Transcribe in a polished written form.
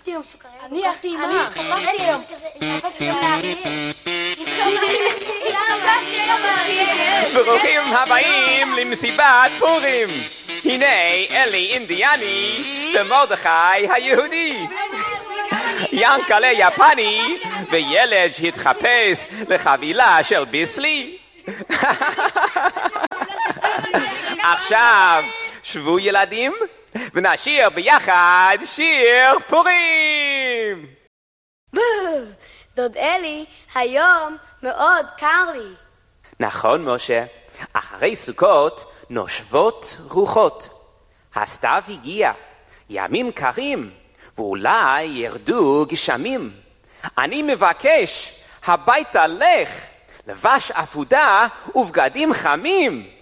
אכלתי היום סוכריה. אני אכלתי אימה. התחפשתי היום. ברוכים הבאים למסיבת פורים. הנה אלי אינדיאני ומרדכי היהודי, ינקלה יפני וילד שהתחפש לחבילה של ביסלי. עכשיו שבו ילדים ונשיר ביחד שיר פורים. דוד אלי, היום מאוד קר לי. נכון משה, אחרי סוכות נושבות רוחות. הסתיו הגיע, ימים קרים, ואולי ירדו גשמים. אני מבקש, הביתה לך, לבש אפודה ובגדים חמים.